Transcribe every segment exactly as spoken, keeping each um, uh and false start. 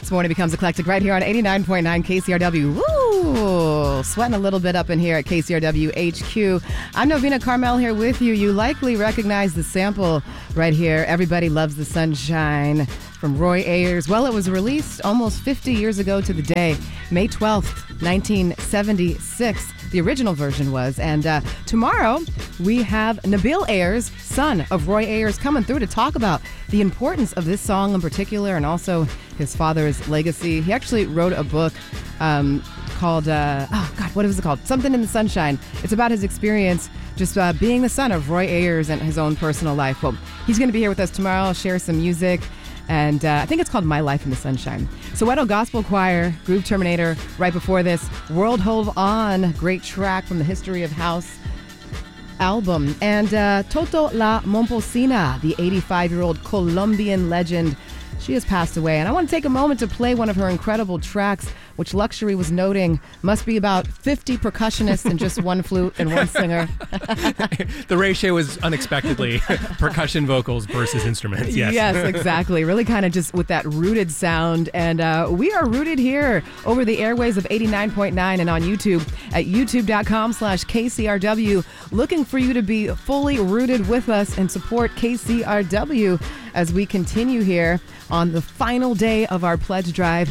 It's Morning Becomes Eclectic right here on eighty-nine point nine K C R W. Woo! Sweating a little bit up in here at K C R W H Q. I'm Novena Carmel here with you. You likely recognize the sample right here. Everybody Loves the Sunshine from Roy Ayers. Well, it was released almost fifty years ago to the day, May twelfth, nineteen seventy-six. The original version was. And uh, tomorrow we have Nabil Ayers, son of Roy Ayers, coming through to talk about the importance of this song in particular and also his father's legacy. He actually wrote a book um, called, uh, oh God, what was it called? Something in the Sunshine. It's about his experience just uh, being the son of Roy Ayers and his own personal life. Well, he's going to be here with us tomorrow, share some music. And uh, I think it's called My Life in the Sunshine. Soweto Gospel Choir, Groove Terminator, right before this, World Hold On, great track from the History of House album. And uh, Toto La Momposina, the eighty-five-year-old Colombian legend. She has passed away. And I want to take a moment to play one of her incredible tracks, which Luxury was noting must be about fifty percussionists and just one flute and one singer. The ratio was unexpectedly percussion vocals versus instruments, yes. Yes, exactly. Really kind of just with that rooted sound. And uh, we are rooted here over the airways of eighty-nine point nine and on YouTube at youtube.com slash KCRW. Looking for you to be fully rooted with us and support K C R W as we continue here on the final day of our pledge drive.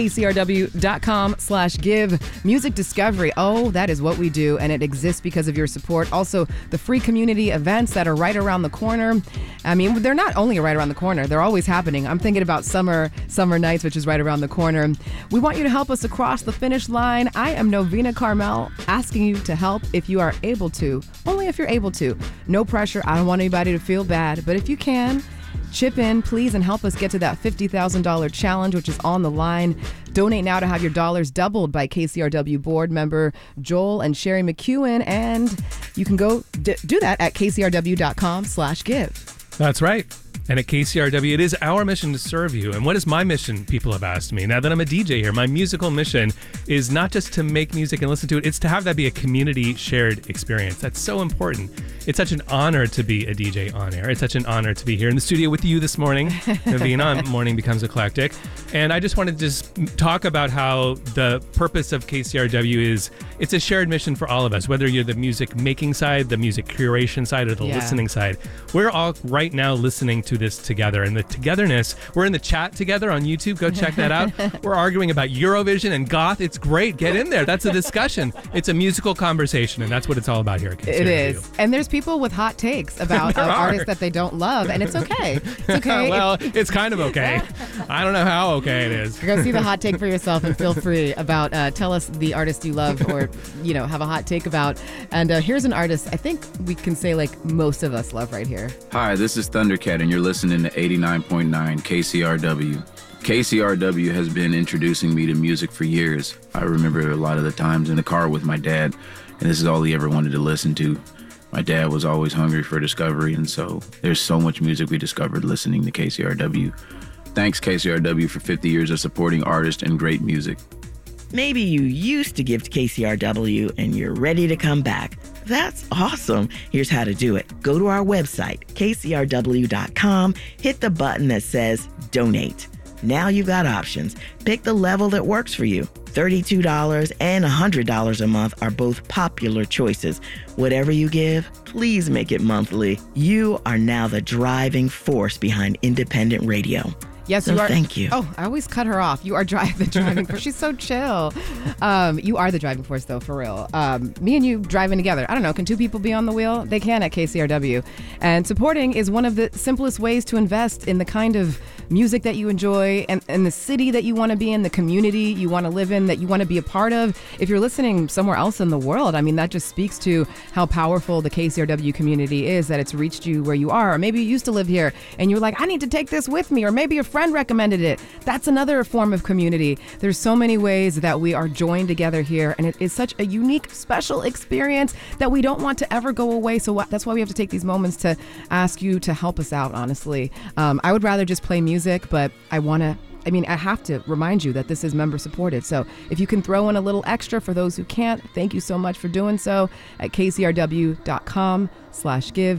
KCRW.com slash give. Music discovery. Oh, that is what we do, and it exists because of your support. Also, the free community events that are right around the corner. I mean, they're not only right around the corner, they're always happening. I'm thinking about Summer Summer Nights, which is right around the corner. We want you to help us across the finish line. I am Novena Carmel, asking you to help if you are able to. Only if you're able to. No pressure. I don't want anybody to feel bad, but if you can, chip in, please, and help us get to that fifty thousand dollars challenge, which is on the line. Donate now to have your dollars doubled by K C R W board member Joel and Sherry McEwen, and you can go d- do that at kcrw.com slash give. That's right. And at K C R W, it is our mission to serve you. And what is my mission, people have asked me. Now that I'm a D J here, my musical mission is not just to make music and listen to it, it's to have that be a community shared experience. That's so important. It's such an honor to be a D J on air. It's such an honor to be here in the studio with you this morning, Novena on Morning Becomes Eclectic. And I just wanted to just talk about how the purpose of K C R W is, it's a shared mission for all of us, whether you're the music making side, the music curation side, or the yeah. listening side. We're all right now listening to this together, and the togetherness, we're in the chat together on YouTube. Go check that out. We're arguing about Eurovision and goth. It's great. Get in there. That's a discussion. It's a musical conversation, and that's what it's all about here at K C R W. It is. And there's people with hot takes about uh, artists that they don't love, and it's okay. It's okay. Well, it's kind of okay. I don't know how okay it is. Go see the hot take for yourself and feel free about, uh, tell us the artist you love or, you know, have a hot take about. And uh, here's an artist I think we can say like most of us love right here. Hi, this is Thundercat, and you're listening to eighty-nine point nine K C R W. K C R W has been introducing me to music for years. I remember a lot of the times in the car with my dad, and this is all he ever wanted to listen to. My dad was always hungry for discovery, and so there's so much music we discovered listening to K C R W. Thanks, K C R W, for fifty years of supporting artists and great music. Maybe you used to give to K C R W and you're ready to come back. That's awesome. Here's how to do it. Go to our website, K C R W dot com, hit the button that says donate. Now you've got options. Pick the level that works for you. thirty-two dollars and one hundred dollars a month are both popular choices. Whatever you give, please make it monthly. You are now the driving force behind independent radio. Yes, so you are. Thank you. Oh, I always cut her off. You are drive, the driving force. She's so chill. Um, you are the driving force, though, for real. Um, me and you driving together. I don't know. Can two people be on the wheel? They can at K C R W. And supporting is one of the simplest ways to invest in the kind of music that you enjoy and, and the city that you want to be in, the community you want to live in, that you want to be a part of. If you're listening somewhere else in the world, I mean, that just speaks to how powerful the K C R W community is, that it's reached you where you are. Or maybe you used to live here and you're like, I need to take this with me. Or maybe a friend recommended it. That's another form of community. There's so many ways that we are joined together here, and it is such a unique, special experience that we don't want to ever go away. So that's why we have to take these moments to ask you to help us out, honestly. Um, I would rather just play music, but I want to I mean, I have to remind you that this is member supported. So if you can throw in a little extra for those who can't, thank you so much for doing so at kcrw.com slash give.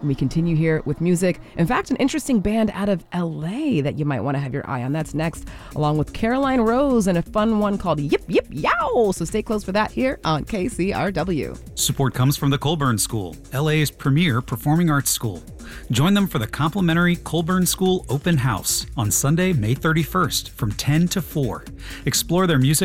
And we continue here with music. In fact, an interesting band out of L A that you might want to have your eye on. That's next, along with Caroline Rose and a fun one called Yip Yip Yow. So stay close for that here on K C R W. Support comes from the Colburn School, L A's premier performing arts school. Join them for the complimentary Colburn School Open House on Sunday, May thirty-first from ten to four. Explore their music